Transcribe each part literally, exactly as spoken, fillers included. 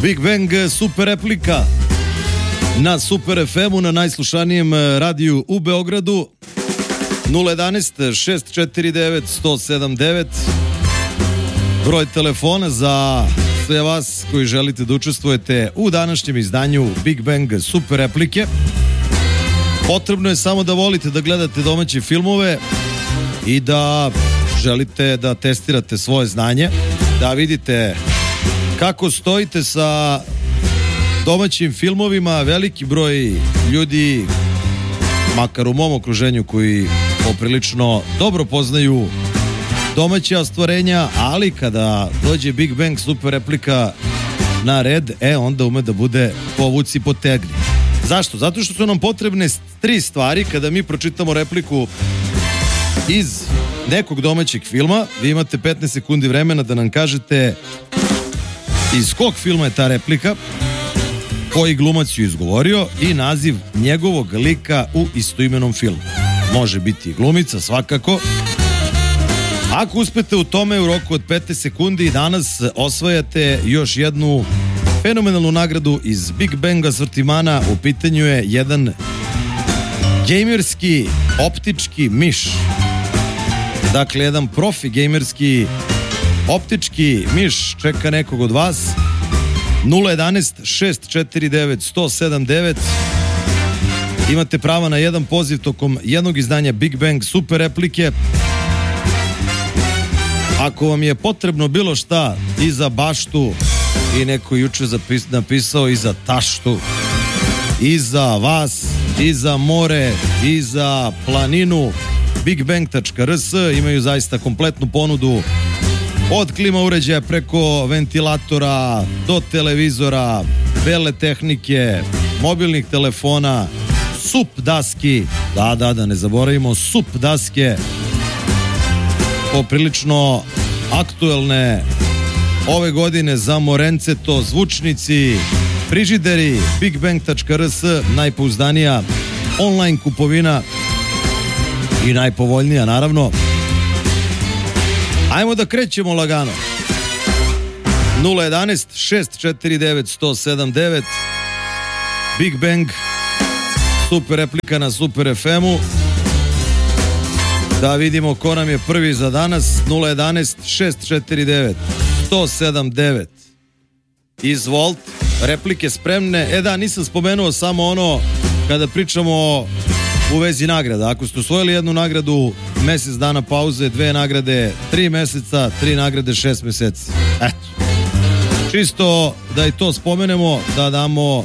Big Bang, super replika na Super ef emu, na najslušanijem radiju u Beogradu. nula jedanaest šest četiri devet sto sedam devet broj telefona za sve vas koji želite da učestvujete u današnjem izdanju Big Bang super replike. Potrebno je samo da volite da gledate domaće filmove i da želite da testirate svoje znanje, da vidite kako stojite sa domaćim filmovima. Veliki broj ljudi, makar u mom okruženju, koji poprilično dobro poznaju domaća ostvarenja, ali kada dođe Big Bang super replika na red, e onda ume da bude povuci potegni. Zašto? Zato što su nam potrebne tri stvari kada mi pročitamo repliku iz nekog domaćeg filma. Vi imate petnaest sekundi vremena da nam kažete iz kog filma je ta replika, koji glumac ju izgovorio i naziv njegovog lika u istoimenom filmu. Može biti i glumica, svakako. Ako uspete u tome, u roku od petnaest sekundi danas osvajate još jednu fenomenalnu nagradu iz Big Bang asortimana. U pitanju je jedan gejmerski optički miš. Dakle, jedan profi gejmerski optički miš čeka nekog od vas. nula jedanaest šest četiri devet sto sedam devet. Imate prava na jedan poziv tokom jednog izdanja Big Bang super replike. Ako vam je potrebno bilo šta i za baštu, i neko juče zapis, napisao i za taštu, i za vas, i za more, i za planinu, bigbang tačka er s imaju zaista kompletnu ponudu od klima uređaja preko ventilatora do televizora, bele tehnike, mobilnih telefona, sup daski, da, da, da ne zaboravimo, sup daske, poprilično aktuelne ove godine za morenceto, zvučnici, frižideri. bigbang tačka er s, najpouzdanija online kupovina i najpovoljnija, naravno. Ajmo da krećemo lagano. nula jedanaest šest četiri devet sto sedam devet Big Bang super replika na Super ef emu. Da vidimo ko nam je prvi za danas. nula jedanaest šest četiri devet sto sedam devet. Izvolt, replike spremne. E da, nisam spomenuo samo ono kada pričamo u vezi nagrada. Ako ste osvojili jednu nagradu, mesec dana pauze, dve nagrade tri meseca, tri nagrade šest meseci. Eto, čisto da i to spomenemo, da damo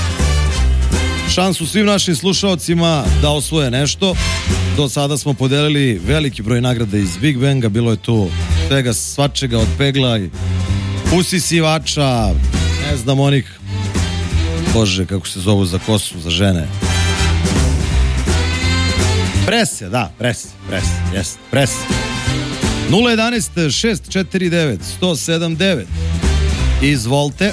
šansu svim našim slušaocima da osvoje nešto. Do sada smo podelili veliki broj nagrada iz Big Banga. Bilo je tu svega svačega, od pegla i usisivača, ne znam onih, bože kako se zovu za kosu, za žene, prese, da, prese, prese, jest, prese. nula jedanaest šest četiri devet sto sedam devet. Izvolite.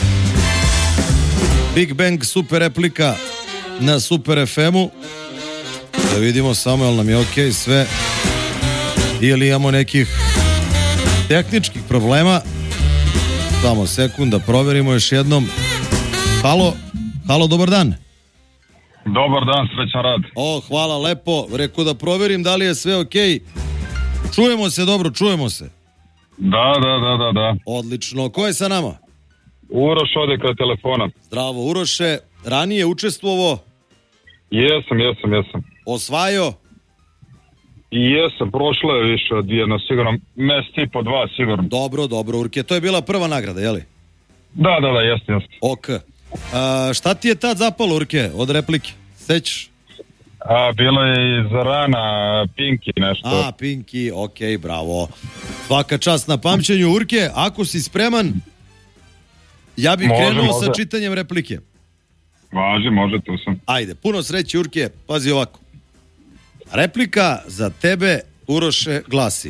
Big Bang super replika na Super ef emu. Da vidimo samo jel nam je ok sve ili imamo nekih tehničkih problema. Samo sekund da proverimo još jednom. Halo, halo, dobar dan. Dobar dan, srećan rad. O, hvala lepo. Rekao da proverim da li je sve ok. Čujemo se, dobro, čujemo se. Da, da, da, da, da. Odlično. Ko je sa nama? Uroš ode kraj telefona. Zdravo, Uroše. Ranije učestvovao? Jesam, jesam, jesam. Osvajao? I jesam, prošlo je više od jedno, sigurno, mjesec i po dva, sigurno. Dobro, dobro, Urke. To je bila prva nagrada, je li? Da, da, da, jeste, jeste. Ok. A, šta ti je tad zapalo, Urke, od replike? Sećaš? A, bilo je iz rana Pinky nešto. A, Pinky, ok, bravo. Svaka čast na pamćenju, Urke. Ako si spreman, ja bih može, krenuo može. sa čitanjem replike. Važi, može, tu sam. Ajde, puno sreće, Urke. Pazi ovako. Replika za tebe, Uroše, glasi: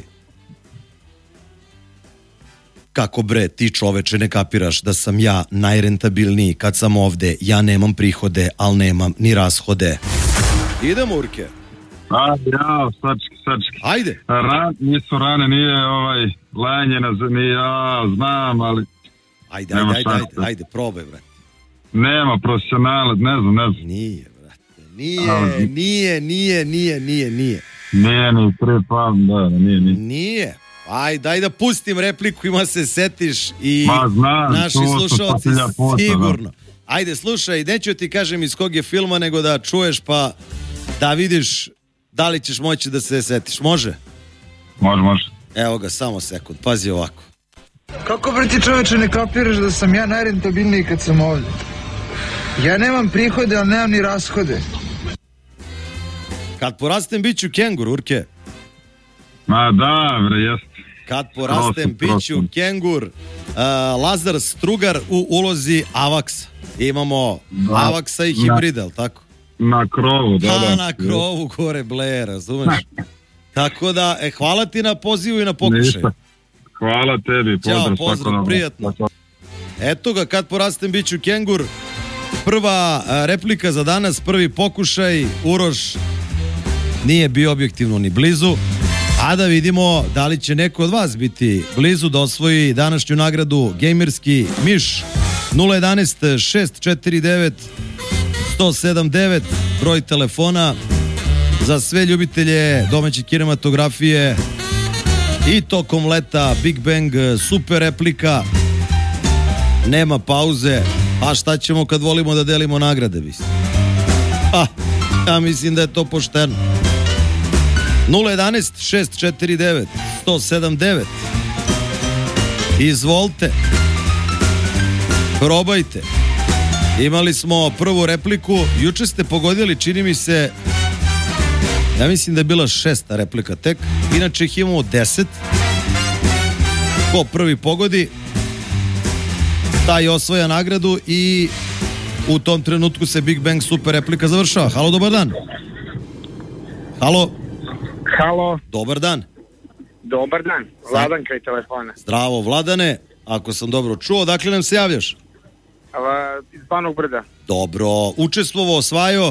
kako bre, ti čoveče ne kapiraš da sam ja najrentabilniji kad sam ovde, ja nemam prihode, al nemam ni rashode. Idemo, Urke. A, ja, sački, sački. Ajde. Ran, nisu rane, nije ovaj, lanje, na, nije, ja, znam, ali Ajde, ajde, ajde, ajde, ajde, probaj, brate. Nema profesionalac, ne znam, ne znam. Nije, brate, nije, nije, nije, nije, nije, nije. Nije ni tri pa, da, nije, nije. Nije. Ajde, daj da pustim repliku, ima se setiš i Ma, znam, naši slušalci puta, sigurno. Da. Ajde, slušaj, neću ti kažem iz kog je filma, nego da čuješ pa da vidiš da li ćeš moći da se setiš. Može? Može, može. Evo ga, samo sekund, pazi ovako. Kako bre ti čoveče ne kapiraš da sam ja najrentabilniji kad sam ovdje? Ja nemam prihode, ali nemam ni rashode. Kad porastem biću kengur, Urke. Ma da, bre, jest. Kad porastem biću kengur, uh, Lazar Strugar u ulozi Avaksa. Imamo da, Avaksa i hibrida, ali tako? Na krovu, da, da. Ha, na krovu gore bleje, razumeš? Tako da, e, hvala ti na pozivu i na pokušaju. Hvala tebi, pozdrav. Ćao, pozdrav, prijatno. Eto ga, kad porastem biću kengur. Prva a, replika za danas, prvi pokušaj. Uroš nije bio objektivno ni blizu. A da vidimo da li će neko od vas biti blizu da osvoji današnju nagradu Gamerski miš. nula jedanaest šest četiri devet sto sedam devet broj telefona za sve ljubitelje domaće kinematografije i tokom leta Big Bang super replika, nema pauze. A šta ćemo kad volimo da delimo nagrade, bis? Ah, ja mislim da je to pošteno. nula jedanaest šest četiri devet sto sedam devet. Izvolite. Probajte. Imali smo prvu repliku. Juče ste pogodili, čini mi se, ja mislim da je bila šesta replika tek. Inače ih imamo deset. Ko prvi pogodi, taj osvaja nagradu i u tom trenutku se Big Bang super replika završava. Halo, dobar dan. Halo. Halo. Dobar dan. Dobar dan. Vladan kraj telefona. Zdravo, Vladane. Ako sam dobro čuo, dakle nam se javljaš? A, iz Banog Brda. Dobro. Učestvovao, osvajao?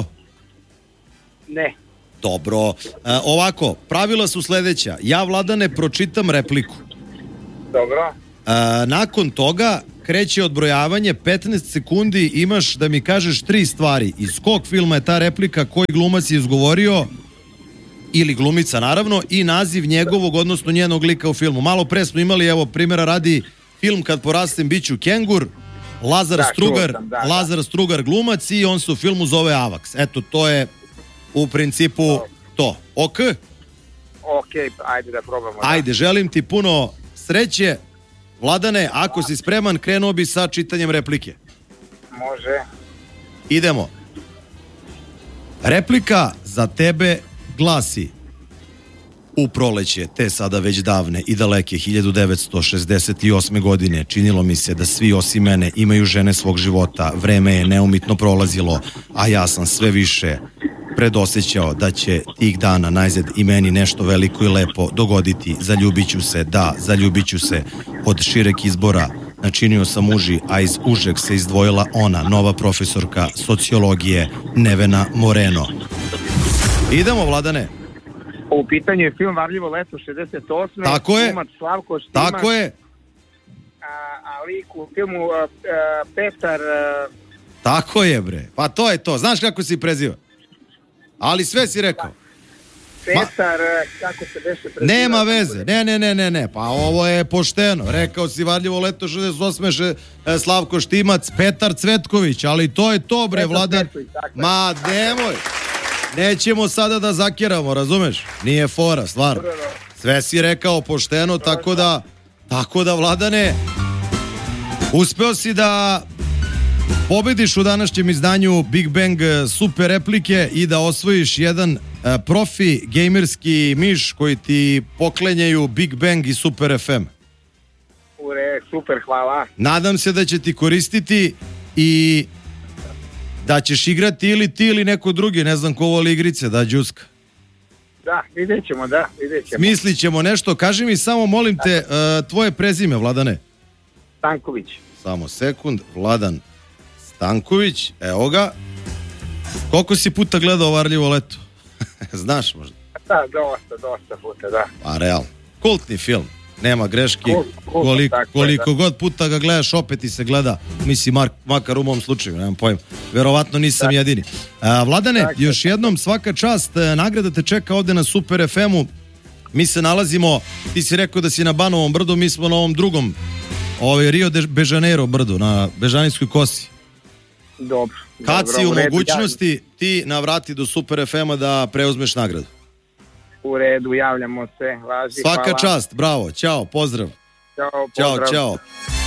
Ne. Dobro. E, ovako, pravila su sledeća. Ja, Vladane, pročitam repliku. Dobro. E, nakon toga kreće odbrojavanje, petnaest sekundi imaš da mi kažeš tri stvari. Iz kog filma je ta replika, koji glumac je izgovorio, ili glumica naravno, i naziv njegovog, odnosno njenog lika u filmu. Malo pre smo imali, evo, primjera radi, film Kad porastem biću kengur, Lazar da, Strugar, sam, da, Lazar da. Strugar glumac i on se u filmu zove Avaks. Eto, to je u principu to. Ok? Ok, ajde da probamo. Da. Ajde, želim ti puno sreće. Vladane, ako si spreman, krenuo bi sa čitanjem replike. Može. Idemo. Replika za tebe glasi: u proleće te sada već davne i daleke hiljadu devetsto šezdeset osme godine činilo mi se da svi osim mene imaju žene svog života. Vreme je neumitno prolazilo, a ja sam sve više predosećao da će tih dana najzad i meni nešto veliko i lepo dogoditi. Zaljubit ću se, da, zaljubit ću se. Od šireg izbora načinio sam uži, a iz užeg se izdvojila ona, nova profesorka sociologije Nevena Moreno. Idemo, Vladane. U pitanju je film Varljivo leto šezdeset osme. Tako je. Glumac Slavko Štimac. Tako je. A, a lik u filmu a, a, Petar... A... Tako je, bre. Pa to je to. Znaš kako si preziva? Ali sve si rekao. Petar, Ma... kako se beše preziva? Nema veze. Ne, ne, ne, ne, ne. Pa ovo je pošteno. Rekao si Varljivo leto šezdeset osme še, Slavko Štimac, Petar Cvetković. Ali to je to, bre, Vladan. Ma, nemoj. Nećemo sada da zakiramo, razumeš? Nije fora, stvarno. Sve si rekao pošteno, tako da, tako da, Vladane, uspeo si da pobediš u današnjem izdanju Big Bang super replike i da osvojiš jedan profi gamerski miš koji ti poklenjaju Big Bang i Super F M. Ure, super, hvala. Nadam se da će ti koristiti i da ćeš igrati ili ti ili neko drugi, ne znam ko voli igrice, da, Đuska. Da, vidjet ćemo, da, vidjet ćemo. Smislit ćemo nešto, kaži mi samo, molim te, uh, tvoje prezime, Vladane. Stanković. Samo sekund, Vladan Stanković, evo ga. Koliko si puta gledao Varljivo leto? Znaš možda? Da, dosta, dosta puta, da. Pa, realno. Kultni film. nema greški. Cool, cool, koliko tako je, koliko da. god puta ga gledaš, opet i se gleda. Mislim, mar, makar u mom slučaju, nemam pojma. Verovatno nisam jedini. A, Vladane, Tako. još jednom svaka čast, nagrada te čeka ovde na Super ef emu. Mi se nalazimo, ti si rekao da si na Banovom brdu, mi smo na ovom drugom, ovaj Rio de Bežanero brdu, na Bežanijskoj kosi. Dobro. Kad dobro, si u redu, mogućnosti ti navrati do Super ef ema da preuzmeš nagradu. U redu, javljamo se. Važi, Svaka hvala. čast, bravo, ćao, pozdrav. Ćao, Ćao, pozdrav. ćao.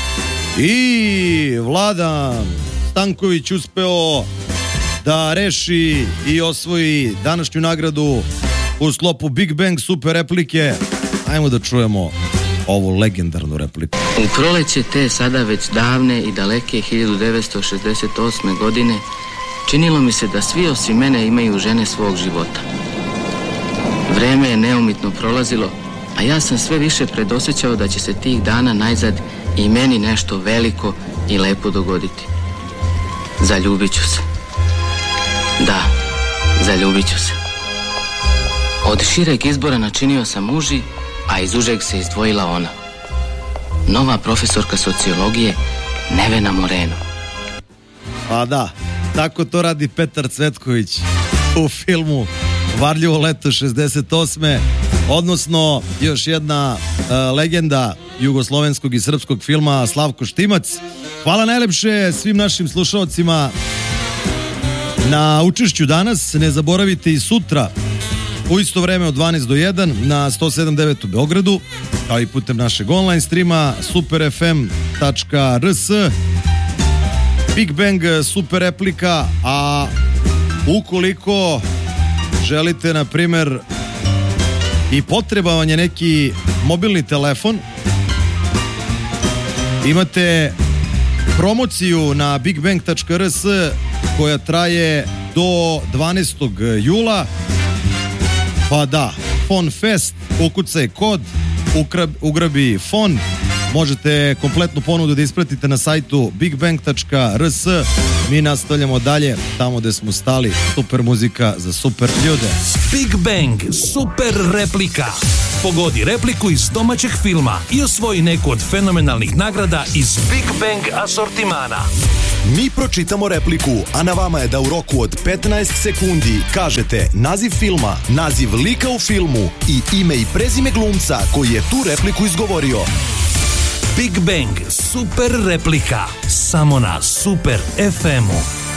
I Vladan Stanković uspeo da reši i osvoji današnju nagradu u sklopu Big Bang super replike. Ajmo da čujemo ovu legendarnu repliku. U proleće te sada već davne i daleke hiljadu devetsto šezdeset osme godine činilo mi se da svi osim mene imaju žene svog života. Vreme je neumitno prolazilo, a ja sam sve više predosjećao da će se tih dana najzad i meni nešto veliko i lepo dogoditi. Zaljubit ću se. Da, zaljubit ću se. Od šireg izbora načinio sam uži, a iz užeg se izdvojila ona. Nova profesorka sociologije Nevena Moreno. Pa da, tako to radi Petar Cvetković u filmu Varljivo leto šezdeset osme, odnosno još jedna uh, legenda jugoslovenskog i srpskog filma, Slavko Štimac. Hvala najlepše svim našim slušalcima na učešću danas. Ne zaboravite i sutra u isto vreme od dvanaest do jedan na sto sedam devet u Beogradu, kao i putem našeg online streama super f m tačka r s. Big Bang super replika, a ukoliko želite, na primer, i potreba vam je neki mobilni telefon, imate promociju na big bang tačka r s koja traje do dvanaestog jula. Pa da, Phone Fest, ukucaj kod, ukrab, ugrabi fon. Možete kompletnu ponudu da ispratite na sajtu big bang tačka r s. Mi nastavljamo dalje tamo gde smo stali. Super muzika za super ljude. Big Bang super replika. Pogodi repliku iz domaćeg filma i osvoji neku od fenomenalnih nagrada iz Big Bang asortimana. Mi pročitamo repliku, a na vama je da u roku od petnaest sekundi kažete naziv filma, naziv lika u filmu i ime i prezime glumca koji je tu repliku izgovorio. Big Bang super replika. Samo na Super ef emu.